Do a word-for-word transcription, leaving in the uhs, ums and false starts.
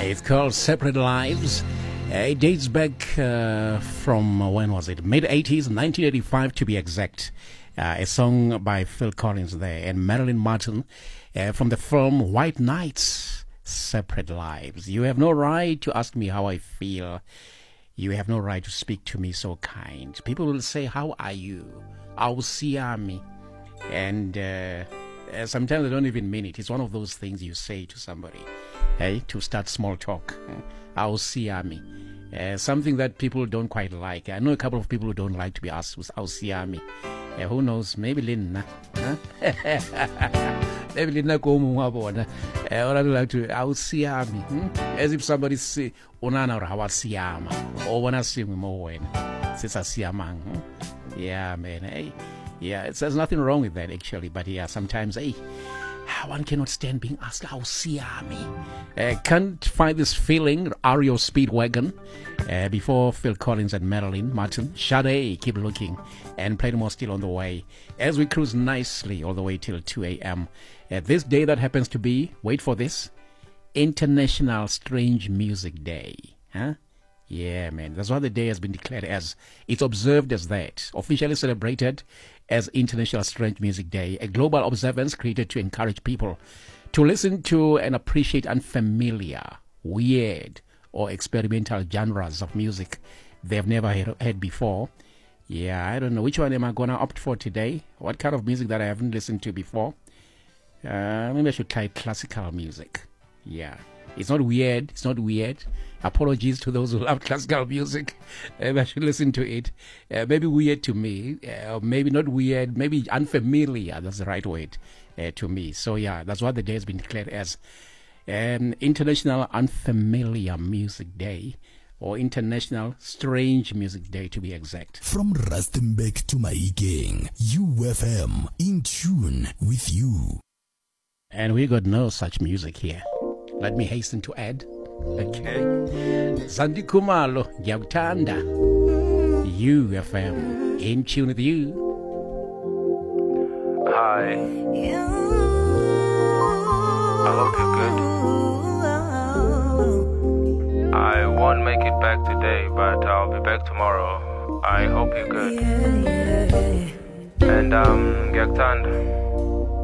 It's called Separate Lives. Uh, it dates back uh, from, uh, when was it? mid eighties, nineteen eighty-five to be exact. Uh, a song by Phil Collins there and Marilyn Martin uh, from the film White Nights, Separate Lives. You have no right to ask me how I feel. You have no right to speak to me so kind. People will say, how are you? I'll see me. And uh, uh, sometimes they don't even mean it. It's one of those things you say to somebody, hey, to start small talk. I'll see me. Uh, something that people don't quite like. I know a couple of people who don't like to be asked, I'll see me. Uh, who knows? Maybe Lynn. Huh? Maybe Lynn go mwa I would like to. I'll see me. Hmm? As if somebody say, "Onana or how see ama," or wanna see me more when since I see a man. Yeah, man. Hey, yeah. It's, there's nothing wrong with that actually, but yeah, sometimes hey. One cannot stand being asked, how see me? Uh, can't find this feeling, R E O Speedwagon. Uh, before Phil Collins and Marilyn Martin, Sade, keep looking, and Play More still on the way. As we cruise nicely all the way till two a.m. Uh, this day that happens to be, wait for this, International Strange Music Day. Huh? Yeah, man. That's what the day has been declared as. It's observed as that. Officially celebrated as International Strange Music Day, a global observance created to encourage people to listen to and appreciate unfamiliar, weird, or experimental genres of music they've never heard, heard before. Yeah, I don't know. Which one am I going to opt for today? What kind of music that I haven't listened to before? Uh, maybe I should try classical music. Yeah. It's not weird. It's not weird. Apologies to those who love classical music. Uh, I should listen to it. Uh, maybe weird to me. Uh, maybe not weird. Maybe unfamiliar. That's the right word uh, to me. So, yeah, that's what the day has been declared as um, International Unfamiliar Music Day, or International Strange Music Day to be exact. From Rustenburg to Mahikeng, U F M, in tune with you. And we got no such music here. Let me hasten to add. Okay. Zandi Kumalo, Gyagtanda. U F M, in tune with you. Hi. I hope you're good. I won't make it back today, but I'll be back tomorrow. I hope you're good. And um, Gyagtanda.